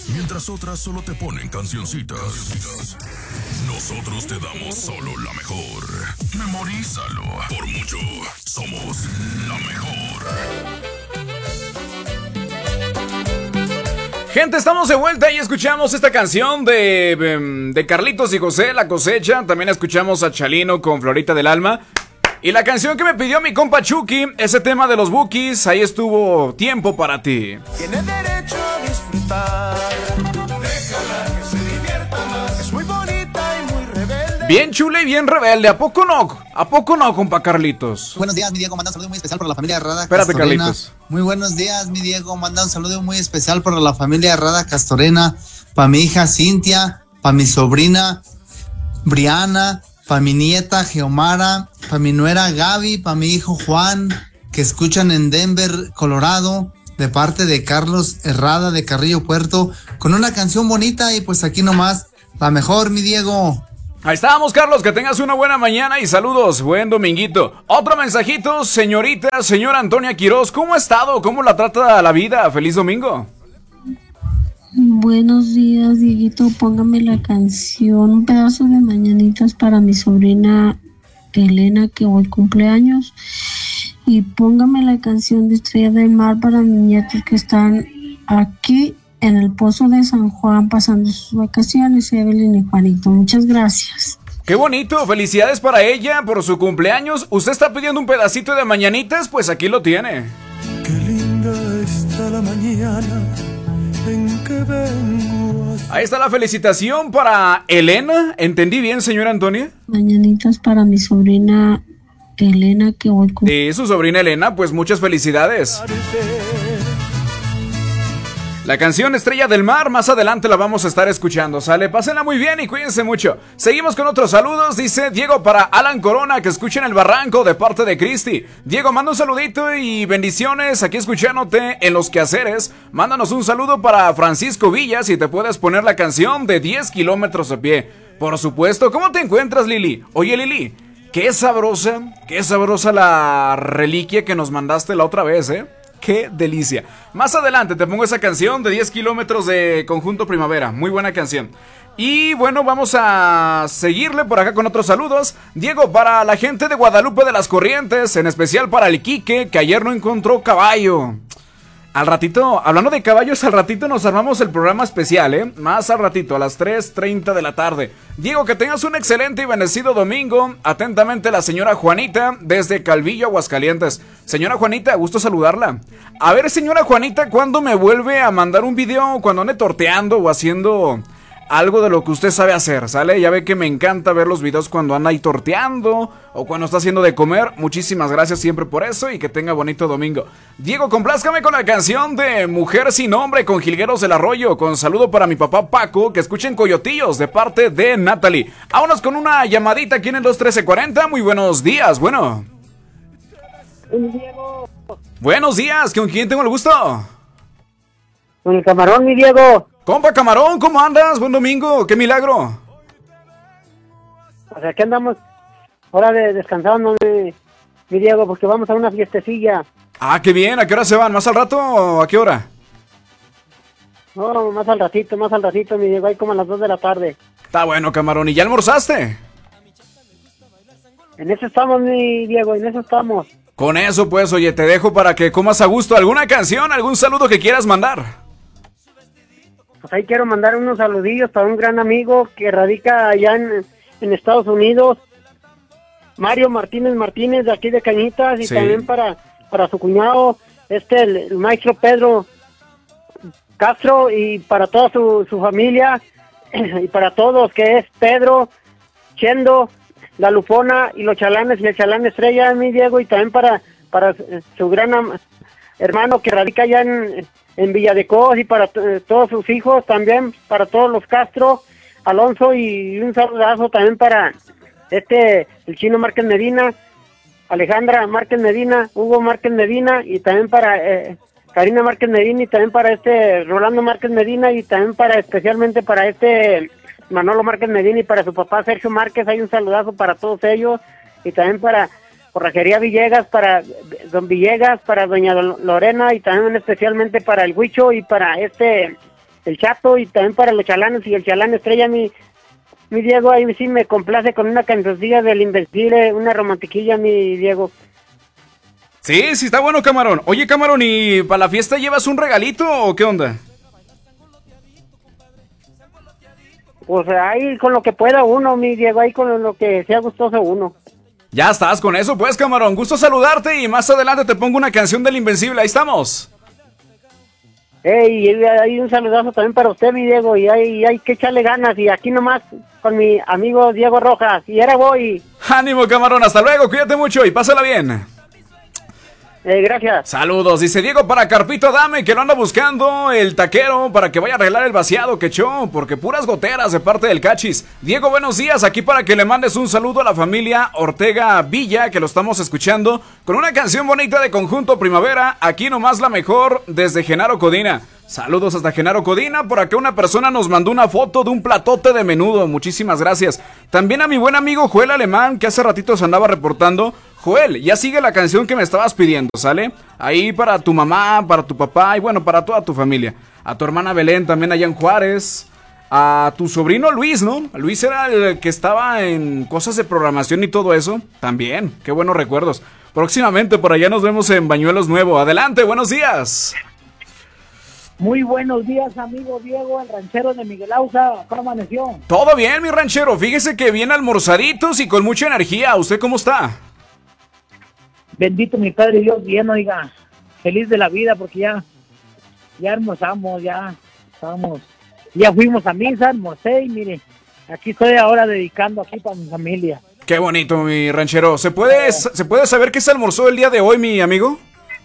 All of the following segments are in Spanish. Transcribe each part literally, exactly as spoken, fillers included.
Mientras otras solo te ponen cancioncitas, nosotros te damos solo la mejor. Memorízalo. Por mucho, somos la mejor. Gente, estamos de vuelta y escuchamos esta canción de, de Carlitos y José, La Cosecha. También escuchamos a Chalino con Florita del Alma. Y la canción que me pidió mi compa Chucky, ese tema de los Bukis, ahí estuvo Tiempo para ti. Tiene derecho a disfrutar. Déjala que se divierta más. Es muy bonita y muy rebelde. Bien chula y bien rebelde, ¿a poco no? ¿A poco no, compa Carlitos? Buenos días, mi Diego, manda un saludo muy especial para la familia Rada Espérate, Castorena. Carlitos. Muy buenos días, mi Diego, manda un saludo muy especial para la familia Rada Castorena, para mi hija Cintia, para mi sobrina Briana, para mi nieta Geomara, para mi nuera Gaby, para mi hijo Juan, que escuchan en Denver, Colorado, de parte de Carlos Herrada de Carrillo Puerto, con una canción bonita y pues aquí nomás, la mejor, mi Diego. Ahí estamos, Carlos, que tengas una buena mañana y saludos, buen dominguito. Otro mensajito, señorita, señora Antonia Quiroz, ¿cómo ha estado? ¿Cómo la trata la vida? Feliz domingo. Buenos días, Dieguito, póngame la canción, un pedazo de mañanitas para mi sobrina Elena, que hoy cumpleaños, y póngame la canción de Estrella del Mar para mis nietos que están aquí en el Pozo de San Juan pasando sus vacaciones, Evelyn y Juanito. Muchas gracias. Qué bonito, felicidades para ella por su cumpleaños. ¿Usted está pidiendo un pedacito de mañanitas? Pues aquí lo tiene. Qué linda está la mañana en que vengo a... Ahí está la felicitación para Elena. ¿Entendí bien, señora Antonia? Mañanitas para mi sobrina Elena, que hoy cumple. Y su sobrina Elena, pues muchas felicidades. La canción Estrella del Mar, más adelante la vamos a estar escuchando, ¿sale? Pásenla muy bien y cuídense mucho. Seguimos con otros saludos, dice Diego para Alan Corona, que escucha en el Barranco de parte de Cristi. Diego, manda un saludito y bendiciones aquí escuchándote en los quehaceres. Mándanos un saludo para Francisco Villas y te puedes poner la canción de diez kilómetros a pie. Por supuesto, ¿cómo te encuentras, Lili? Oye, Lili, qué sabrosa, qué sabrosa la reliquia que nos mandaste la otra vez, ¿eh? ¡Qué delicia! Más adelante te pongo esa canción de diez kilómetros de Conjunto Primavera. Muy buena canción. Y bueno, vamos a seguirle por acá con otros saludos. Diego, para la gente de Guadalupe de las Corrientes, en especial para el Quique, que ayer no encontró caballo. Al ratito, hablando de caballos, al ratito nos armamos el programa especial, ¿eh? Más al ratito, a las tres treinta de la tarde. Diego, que tengas un excelente y bendecido domingo. Atentamente la señora Juanita, desde Calvillo, Aguascalientes. Señora Juanita, gusto saludarla. A ver, señora Juanita, ¿cuándo me vuelve a mandar un video cuando ande torteando o haciendo algo de lo que usted sabe hacer, ¿sale? Ya ve que me encanta ver los videos cuando anda ahí torteando o cuando está haciendo de comer. Muchísimas gracias siempre por eso y que tenga bonito domingo. Diego, complázcame con la canción de Mujer Sin Nombre con Jilgueros del Arroyo, con saludo para mi papá Paco, que escuchen Coyotillos de parte de Natalie. Vámonos con una llamadita aquí en el dos trece cuarenta. Muy buenos días, bueno. Diego. Buenos días, ¿con quién tengo el gusto? Con el Camarón, mi Diego. Compa Camarón, ¿cómo andas? Buen domingo, qué milagro. O sea, aquí andamos hora de descansando, mi, mi Diego, porque vamos a una fiestecilla. Ah, qué bien, ¿a qué hora se van? ¿Más al rato o a qué hora? No, más al ratito, más al ratito, mi Diego, ahí como a las dos de la tarde. Está bueno, Camarón, ¿y ya almorzaste? En eso estamos, mi Diego, en eso estamos. Con eso, pues, oye, te dejo para que comas a gusto. ¿Alguna canción, algún saludo que quieras mandar? Pues ahí quiero mandar unos saludillos para un gran amigo que radica allá en, en Estados Unidos, Mario Martínez Martínez, de aquí de Cañitas, y sí, también para, para su cuñado, este, el, el maestro Pedro Castro, y para toda su, su familia, y para todos, que es Pedro, Chendo, La Lupona, y los chalanes, y el chalán Estrella, mi Diego, y también para, para su gran am- hermano que radica allá en... en Villa de Cos, y para t- todos sus hijos, también para todos los Castro, Alonso, y un saludazo también para este, el Chino Márquez Medina, Alejandra Márquez Medina, Hugo Márquez Medina, y también para eh, Karina Márquez Medina, y también para este Rolando Márquez Medina, y también para, especialmente para este Manolo Márquez Medina, y para su papá Sergio Márquez. Hay un saludazo para todos ellos, y también para Forrajería Villegas, para don Villegas, para doña Lorena, y también especialmente para el Huicho, y para este el Chato, y también para los chalanes y el chalán estrella, mi, mi Diego, ahí sí me complace con una cancioncilla del Invencible, una romantiquilla, mi Diego. Sí, sí, está bueno, Camarón. Oye, Camarón, ¿y para la fiesta llevas un regalito o qué onda? Pues ahí con lo que pueda uno, mi Diego, ahí con lo que sea gustoso uno. Ya estás con eso, pues, Camarón. Gusto saludarte y más adelante te pongo una canción del Invencible. Ahí estamos. Ey, hay un saludazo también para usted, mi Diego, y hay, hay que echarle ganas, y aquí nomás con mi amigo Diego Rojas, y ahora voy. Ánimo, Camarón, hasta luego, cuídate mucho y pásala bien. Eh, gracias. Saludos, dice Diego para Carpito Dame, que lo anda buscando el taquero para que vaya a arreglar el vaciado que echó, porque puras goteras de parte del Cachis. Diego, buenos días, aquí para que le mandes un saludo a la familia Ortega Villa, que lo estamos escuchando, con una canción bonita de Conjunto Primavera, aquí nomás la mejor, desde Genaro Codina. Saludos hasta Genaro Codina, por acá una persona nos mandó una foto de un platote de menudo, muchísimas gracias. También a mi buen amigo Joel Alemán, que hace ratito se andaba reportando. Joel, ya sigue la canción que me estabas pidiendo, ¿sale? Ahí para tu mamá, para tu papá y bueno, para toda tu familia. A tu hermana Belén también allá en Juárez. A tu sobrino Luis, ¿no? Luis era el que estaba en cosas de programación y todo eso. También, qué buenos recuerdos. Próximamente por allá nos vemos en Bañuelos Nuevo. Adelante, buenos días. Muy buenos días, amigo Diego, el ranchero de Miguel Ausa. ¿Cómo amaneció? Todo bien, mi ranchero. Fíjese que bien almorzaditos y con mucha energía. ¿Usted cómo está? Bendito mi Padre Dios, bien, oiga. Feliz de la vida porque ya, ya almorzamos, ya estamos, ya fuimos a misa, almorcé y mire, aquí estoy ahora dedicando aquí para mi familia. Qué bonito, mi ranchero. ¿Se puede, ¿se puede saber qué se almorzó el día de hoy, mi amigo?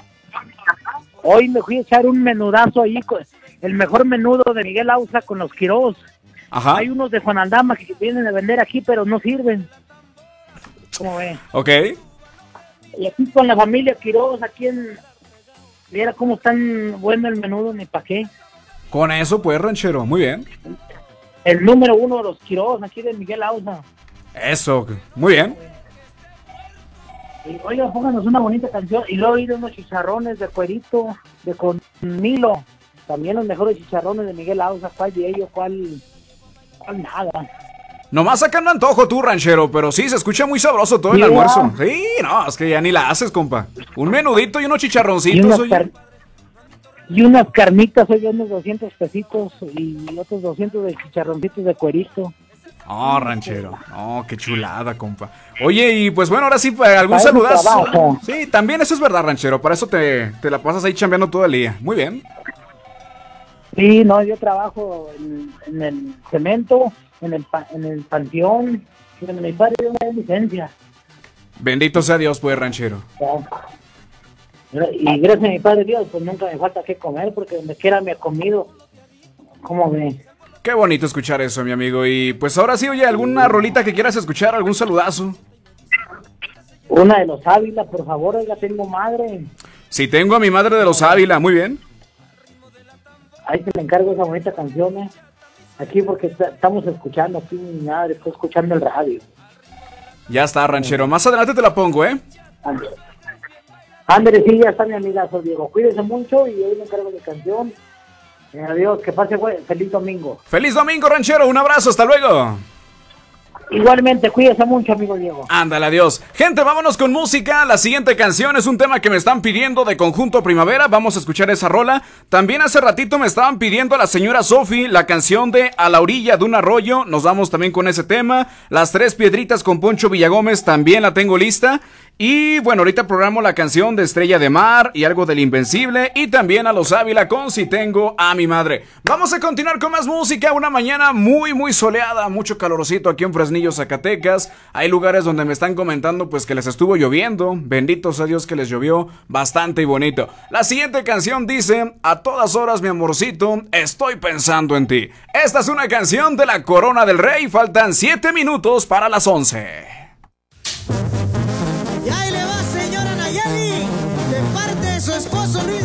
Hoy me fui a echar un menudazo ahí, con el mejor menudo de Miguel Ausa con los Quirós. Ajá. Hay unos de Juan Aldama que vienen a vender aquí, pero no sirven. ¿Cómo ve? Ok. Y aquí con la familia Quirós, aquí en... Viera cómo tan bueno el menudo, ni pa' qué. Con eso, pues, ranchero. Muy bien. El número uno de los Quirós, aquí de Miguel Ausa. Eso, muy bien. Y, oiga, pónganos una bonita canción. Y luego ir unos chicharrones de cuerito, de con Milo. También los mejores chicharrones de Miguel Ausa. ¿Cuál de ellos? ¿Cuál? ¿Cuál nada? Nomás sacando antojo tú, ranchero, pero sí, se escucha muy sabroso todo el Yeah. almuerzo. Sí, no, es que ya ni la haces, compa. Un menudito y unos chicharroncitos, Y unas, oye. car- y unas carnitas, oye, unos doscientos pesitos y otros doscientos de chicharroncitos de cuerito. Oh, ranchero. Oh, qué chulada, compa. Oye, y pues bueno, ahora sí, pues, algún Para eso saludazo. trabajo. Sí, también eso es verdad, ranchero. Para eso te, te la pasas ahí chambeando todo el día. Muy bien. Sí, no, yo trabajo en, en el cemento, en el, pa- en el panteón, y en mi padre dio una licencia. Bendito sea Dios, pues, ranchero. Y gracias a mi Padre Dios, pues nunca me falta qué comer, porque donde quiera me he comido. ¿Cómo ve? Qué bonito escuchar eso, mi amigo. Y pues ahora sí, oye, ¿alguna rolita que quieras escuchar? ¿Algún saludazo? Una de los Ávila, por favor, oiga, tengo madre. Si tengo a mi madre de los Ávila, muy bien. Ahí te le encargo esa bonita canción, ¿eh? Aquí porque está- estamos escuchando, aquí mi madre está escuchando el radio. Ya está, ranchero. Más adelante te la pongo, ¿eh? Ándale. Ándale, sí, ya está mi amigazo Diego. Cuídese mucho y hoy me encargo de canción. Eh, adiós, que pase buen- feliz domingo. Feliz domingo, ranchero. Un abrazo, hasta luego. Igualmente, cuídese mucho, amigo Diego. Ándale, adiós. Gente, vámonos con música. La siguiente canción es un tema que me están pidiendo de Conjunto Primavera. Vamos a escuchar esa rola. También hace ratito me estaban pidiendo a la señora Sofi la canción de A la orilla de un arroyo. Nos vamos también con ese tema. Las tres piedritas con Poncho Villagómez también la tengo lista. Y bueno, ahorita programo la canción de Estrella de Mar y algo del Invencible. Y también a los Ávila con Si tengo a mi madre. Vamos a continuar con más música. Una mañana muy, muy soleada. Mucho calorcito aquí en Fresnillo, Zacatecas. Hay lugares donde me están comentando pues que les estuvo lloviendo. Bendito sea Dios que les llovió bastante y bonito. La siguiente canción dice: a todas horas, mi amorcito, estoy pensando en ti. Esta es una canción de la Corona del Rey. Faltan siete minutos para las once. Y ahí le va, señora Nayeli, de parte de su esposo Luis.